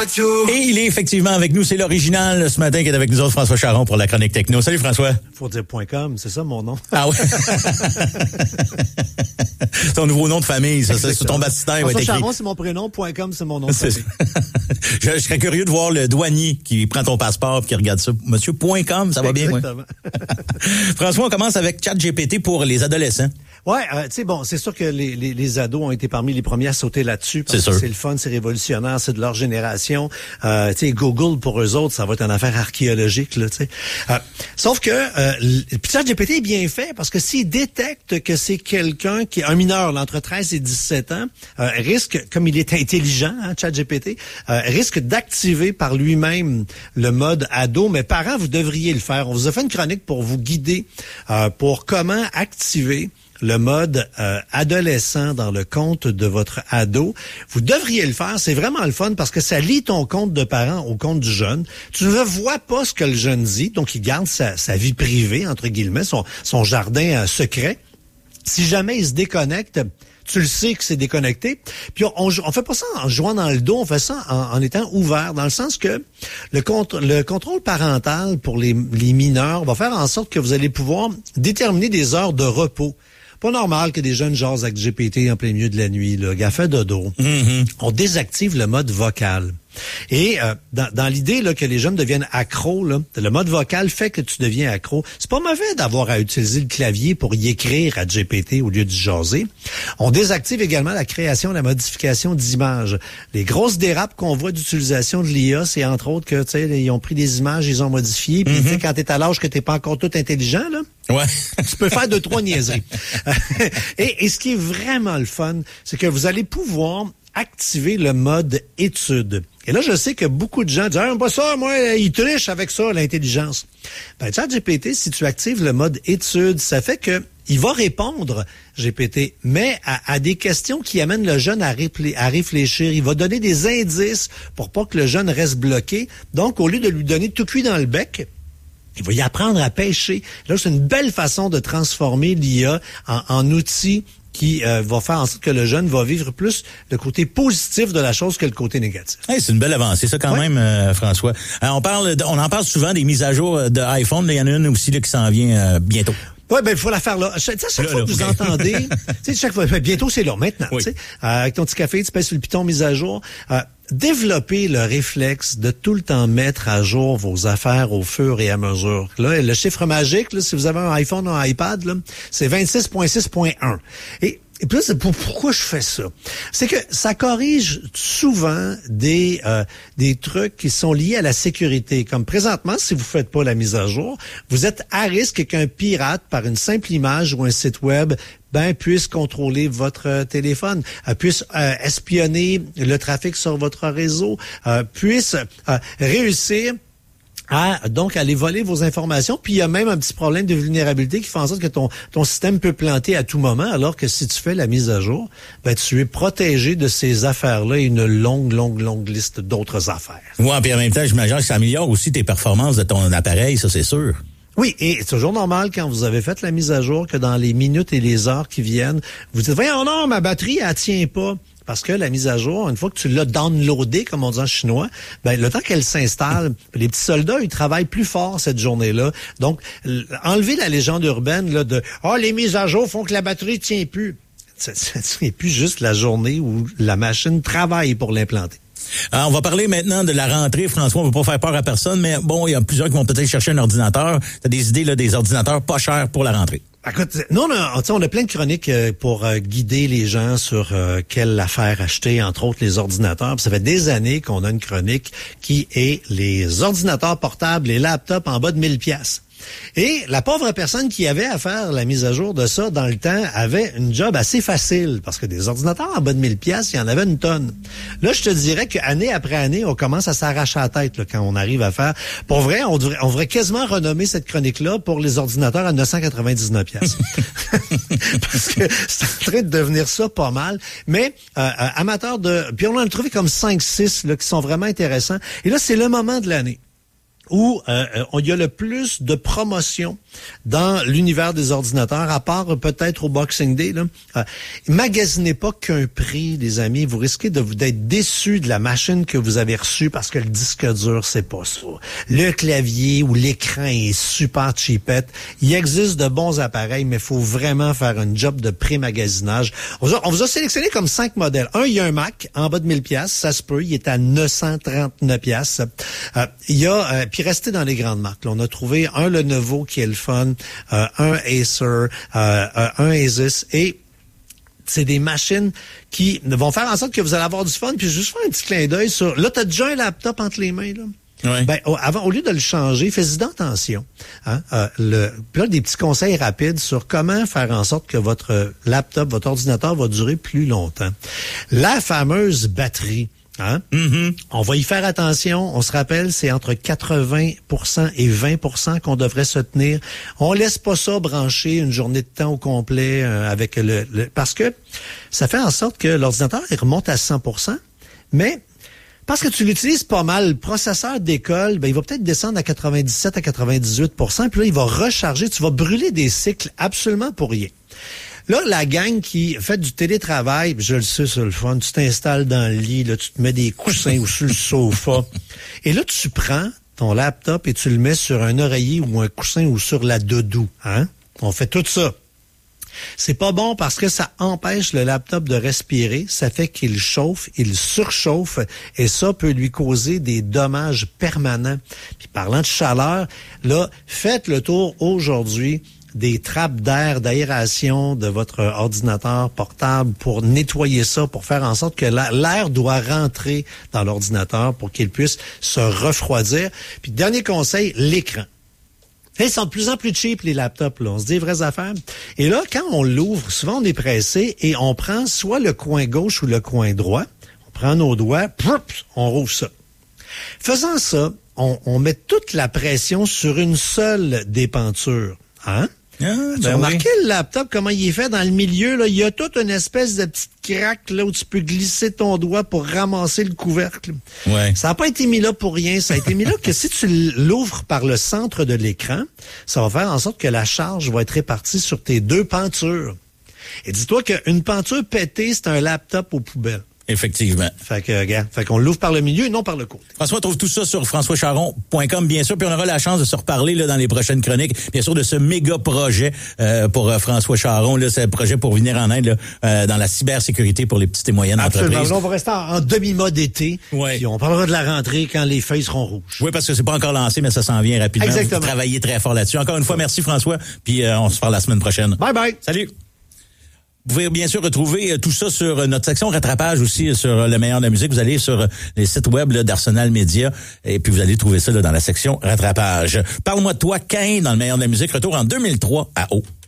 Et il est effectivement avec nous, c'est l'original ce matin qui est avec nous autres, François Charon pour la chronique techno. Salut François. Faut dire .com, c'est ça mon nom. Ah oui. Ton nouveau nom de famille, ça, c'est sur ton baptistère. François Charon, c'est mon prénom, .com, c'est mon nom de famille. Je serais curieux de voir le douanier qui prend ton passeport et qui regarde ça. Monsieur .com, ça va bien, moi. François, on commence avec ChatGPT pour les adolescents. Ouais, tu sais, bon, c'est sûr que les ados ont été parmi les premiers à sauter là-dessus. Parce que c'est le fun, c'est révolutionnaire, c'est de leur génération. Tu sais, Google, pour eux autres, ça va être une affaire archéologique, là, tu sais. Sauf que, ChatGPT est bien fait parce que s'il détecte que c'est quelqu'un qui est un mineur, là, entre 13 et 17 ans, risque, comme il est intelligent, hein, ChatGPT, risque d'activer par lui-même le mode ado. Mais parents, vous devriez le faire. On vous a fait une chronique pour vous guider pour comment activer le mode adolescent dans le compte de votre ado. Vous devriez le faire. C'est vraiment le fun parce que ça lie ton compte de parent au compte du jeune. Tu ne vois pas ce que le jeune dit, donc il garde sa vie privée, entre guillemets, son jardin secret. Si jamais il se déconnecte, tu le sais que c'est déconnecté. Puis on fait pas ça en jouant dans le dos, on fait ça en étant ouvert, dans le sens que le contrôle parental pour les mineurs va faire en sorte que vous allez pouvoir déterminer des heures de repos. Pas normal que des jeunes jasent avec GPT en plein milieu de la nuit, là. Gars, fait dodo. Mm-hmm. On désactive le mode vocal. Et dans l'idée là que les jeunes deviennent accros, là, le mode vocal fait que tu deviens accro. C'est pas mauvais d'avoir à utiliser le clavier pour y écrire à GPT au lieu de jaser. On désactive également la création et la modification d'images. Les grosses dérapes qu'on voit d'utilisation de l'IA, c'est entre autres que tu sais, ils ont pris des images, ils ont modifié. Puis tu sais, quand t'es à l'âge que t'es pas encore tout intelligent, là, ouais, tu peux faire 2-3 niaiseries. et ce qui est vraiment le fun, c'est que vous allez pouvoir activer le mode étude. Et là, je sais que beaucoup de gens disent « Ah, pas ça, moi, il triche avec ça, l'intelligence. » Ben, ChatGPT, si tu actives le mode étude, ça fait que il va répondre, GPT, mais à des questions qui amènent le jeune à réfléchir. Il va donner des indices pour pas que le jeune reste bloqué. Donc, au lieu de lui donner tout cuit dans le bec, il va y apprendre à pêcher. Là, c'est une belle façon de transformer l'IA en outil qui va faire en sorte que le jeune va vivre plus le côté positif de la chose que le côté négatif. Hey, c'est une belle avancée, ça, quand même, François. On en parle souvent des mises à jour de iPhone. Il y en a une aussi là, qui s'en vient bientôt. Oui, ben il faut la faire là. Chaque fois que vous entendez, tu sais, chaque fois, bientôt c'est là, maintenant, tu sais, avec ton petit café, tu pèses sur le piton mise à jour. Développez le réflexe de tout le temps mettre à jour vos affaires au fur et à mesure. Là, le chiffre magique, là, si vous avez un iPhone ou un iPad, là, c'est 26.6.1. Et puis là, pourquoi je fais ça? C'est que ça corrige souvent des trucs qui sont liés à la sécurité. Comme présentement, si vous faites pas la mise à jour, vous êtes à risque qu'un pirate, par une simple image ou un site web, puisse contrôler votre téléphone, puisse espionner le trafic sur votre réseau, puisse réussir à donc aller voler vos informations. Puis il y a même un petit problème de vulnérabilité qui fait en sorte que ton système peut planter à tout moment, alors que si tu fais la mise à jour, tu es protégé de ces affaires-là et une longue liste d'autres affaires. Ouais, puis en même temps, j'imagine que ça améliore aussi tes performances de ton appareil, ça c'est sûr. Oui, et c'est toujours normal quand vous avez fait la mise à jour que dans les minutes et les heures qui viennent, vous dites « Voyons non, ma batterie, elle tient pas ». Parce que la mise à jour, une fois que tu l'as downloadé, comme on dit en chinois, le temps qu'elle s'installe, les petits soldats, ils travaillent plus fort cette journée-là. Donc, enlever la légende urbaine là, de « les mises à jour font que la batterie tient plus ». Ça tient plus juste la journée où la machine travaille pour l'implanter. Alors, on va parler maintenant de la rentrée, François. On ne veut pas faire peur à personne, mais bon, il y a plusieurs qui vont peut-être chercher un ordinateur. Tu as des idées là, des ordinateurs pas chers pour la rentrée? Écoute, nous, on a plein de chroniques pour guider les gens sur quelle affaire acheter, entre autres les ordinateurs. Puis ça fait des années qu'on a une chronique qui est les ordinateurs portables, les laptops en bas de 1000 $. Et la pauvre personne qui avait à faire la mise à jour de ça dans le temps avait une job assez facile parce que des ordinateurs en bas de 1000 $, il y en avait une tonne. Là, je te dirais qu'année après année, on commence à s'arracher la tête là, quand on arrive à faire. Pour vrai, on devrait quasiment renommer cette chronique-là pour les ordinateurs à 999 $. Parce que c'est en train de devenir ça pas mal. Mais amateurs de... Puis on en a trouvé comme 5-6 là, qui sont vraiment intéressants. Et là, c'est le moment de l'année où il y a le plus de promotions dans l'univers des ordinateurs, à part peut-être au Boxing Day. Magasinez pas qu'un prix, les amis. Vous risquez d'être déçus de la machine que vous avez reçue parce que le disque dur, c'est pas ça. Le clavier ou l'écran est super cheapette. Il existe de bons appareils, mais il faut vraiment faire un job de pré-magasinage. On vous a sélectionné comme 5 modèles. Il y a un Mac en bas de 1000$, ça se peut, il est à 939$. Il y a puis restez dans les grandes marques. Là, on a trouvé un Lenovo qui est le fun, un Acer, un Asus, et c'est des machines qui vont faire en sorte que vous allez avoir du fun. Puis juste faire un petit clin d'œil sur... Là, t'as déjà un laptop entre les mains, là. Oui. Ben, au lieu de le changer, faites-y attention. Hein? Puis là, des petits conseils rapides sur comment faire en sorte que votre laptop, votre ordinateur va durer plus longtemps. La fameuse batterie. Hein? Mm-hmm. On va y faire attention. On se rappelle, c'est entre 80% et 20% qu'on devrait se tenir. On laisse pas ça brancher une journée de temps au complet avec parce que ça fait en sorte que l'ordinateur il remonte à 100%, mais parce que tu l'utilises pas mal, le processeur décolle, il va peut-être descendre à 97 à 98%, puis là, il va recharger. Tu vas brûler des cycles absolument pour rien. Là, la gang qui fait du télétravail, je le sais, c'est le fun, tu t'installes dans le lit, là, tu te mets des coussins ou sur le sofa. Et là, tu prends ton laptop et tu le mets sur un oreiller ou un coussin ou sur la doudou. Hein? On fait tout ça. C'est pas bon parce que ça empêche le laptop de respirer, ça fait qu'il chauffe, il surchauffe et ça peut lui causer des dommages permanents. Puis parlant de chaleur, là, faites le tour aujourd'hui des trappes d'air, d'aération de votre ordinateur portable pour nettoyer ça, pour faire en sorte que l'air doit rentrer dans l'ordinateur pour qu'il puisse se refroidir. Puis dernier conseil, l'écran. Ils sont de plus en plus cheap, les laptops, là. On se dit les vraies affaires. Et là, quand on l'ouvre, souvent on est pressé et on prend soit le coin gauche ou le coin droit. On prend nos doigts, on rouvre ça. Faisant ça, on met toute la pression sur une seule dépenture. Hein? Tu as remarqué le laptop, comment il est fait dans le milieu, là? Il y a toute une espèce de petite craque là où tu peux glisser ton doigt pour ramasser le couvercle. Ouais. Ça n'a pas été mis là pour rien. Ça a été mis là que si tu l'ouvres par le centre de l'écran, ça va faire en sorte que la charge va être répartie sur tes deux pentures. Et dis-toi qu'une penture pétée, c'est un laptop aux poubelles. Effectivement. Fait qu'on l'ouvre par le milieu et non par le côté. François trouve tout ça sur françoischaron.com, bien sûr, puis on aura la chance de se reparler là dans les prochaines chroniques, bien sûr, de ce méga projet pour François Charon, là, c'est un projet pour venir en aide là, dans la cybersécurité pour les petites et moyennes entreprises. Là, on va rester en demi-mode été, ouais. Puis on parlera de la rentrée quand les feuilles seront rouges. Oui, parce que c'est pas encore lancé, mais ça s'en vient rapidement. Exactement. Vous travaillez très fort là-dessus. Encore une fois, merci François, puis on se parle la semaine prochaine. Bye bye. Salut. Vous pouvez bien sûr retrouver tout ça sur notre section rattrapage aussi sur le meilleur de la musique. Vous allez sur les sites web là, d'Arsenal Média et puis vous allez trouver ça là, dans la section rattrapage. Parle-moi de toi, Cain, dans le meilleur de la musique. Retour en 2003 à Haut.